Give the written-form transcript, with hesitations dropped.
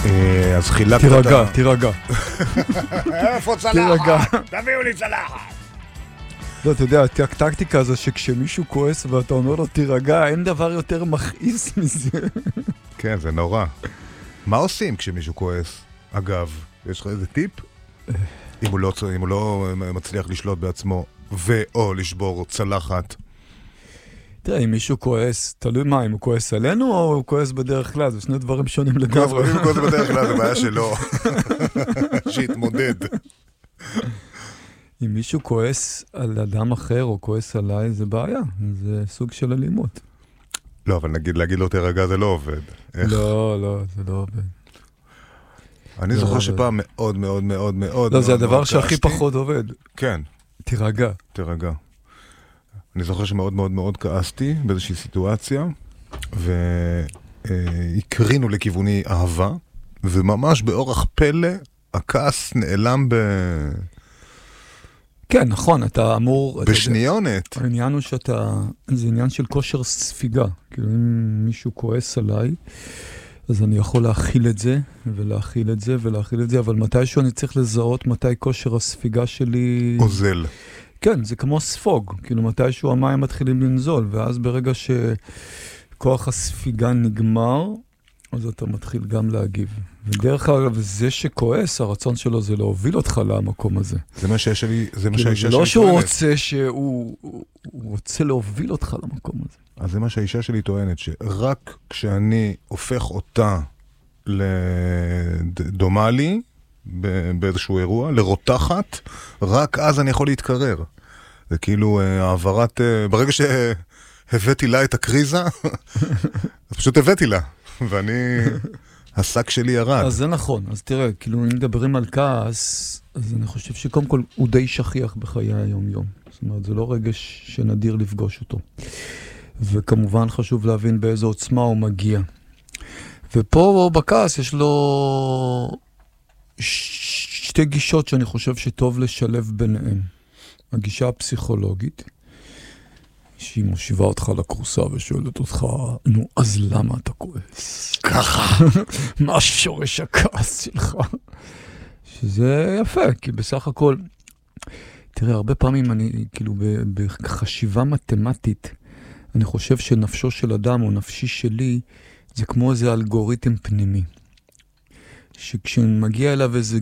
אז חילקת... תירגע. איפה צלחת? תביאו לי צלחת. לא, אתה יודע, הטקטיקה הזו שכשמישהו כועס ואתה אומר לו תירגע, אין דבר יותר מכעיס מזה. כן, זה נורא. מה עושים כשמישהו כועס? אגב, יש לך איזה טיפ? אם הוא לא מצליח לשלוט בעצמו או לשבור צלחת. תראה, אם מישהו כועס, תלוי מה, אם הוא כועס עלינו או הוא כועס בדרך כלל, זה שני דברים שונים לגמרי. אם הוא כועס בדרך כלל, זה בעיה שלו. שיתמודד. אם מישהו כועס על אדם אחר או כועס עליי, זה בעיה. זה סוג של אלימות. לא, אבל נגיד, להגיד לו תירגע זה לא עובד. לא, זה לא עובד. אני זוכר שפעם מאוד מאוד מאוד מאוד... לא, זה הדבר שהכי פחות עובד. כן. תירגע. אני זוכר שמאוד מאוד מאוד כעסתי באיזושהי סיטואציה, והקרינו לכיווני אהבה, וממש באורח פלא, הכעס נעלם כן, נכון, אתה אמור... בשניונת. העניין הוא זה עניין של כושר ספיגה. כאילו, אם מישהו כועס עליי, אז אני יכול להכיל את זה, ולהכיל את זה, ולהכיל את זה, אבל מתישהו אני צריך לזהות מתי כושר הספיגה שלי... אוזל. כן, זה כמו ספוג. כאילו, מתישהו המים מתחילים לנזול, ואז ברגע שכוח הספיגה נגמר, אז אתה מתחיל גם להגיב. ודרך אגב, זה שכועס, הרצון שלו זה להוביל אותך למקום הזה. זה מה שהאישה שלי טוענת. זה לא שהוא רוצה שהוא רוצה להוביל אותך למקום הזה. אז זה מה שהאישה שלי טוענת, שרק כשאני הופך אותה לדומה לי, באיזשהו אירוע, לרותחת, רק אז אני יכול להתקרר. זה כאילו העברת, ברגע שהבאתי לה את הקריזה, אז פשוט הבאתי לה, ואני, השק שלי ירד. אז זה נכון, אז תראה, כאילו אם מדברים על כעס, אז אני חושב שקודם כל הוא די שכיח בחיי היום-יום. זאת אומרת, זה לא רגש שנדיר לפגוש אותו. וכמובן חשוב להבין באיזו עוצמה הוא מגיע. ופה בכעס יש לו שתי גישות שאני חושב שטוב לשלב ביניהם. הגישה הפסיכולוגית, שהיא מושיבה אותך לקורסה ושואלת אותך, נו, אז למה אתה כועס? ככה. מה שורש הכעס שלך? שזה יפה, כי בסך הכל, תראה, הרבה פעמים אני, כאילו, בחשיבה מתמטית, אני חושב שנפשו של אדם או נפשי שלי, זה כמו איזה אלגוריתם פנימי. שכשמגיע אליו איזה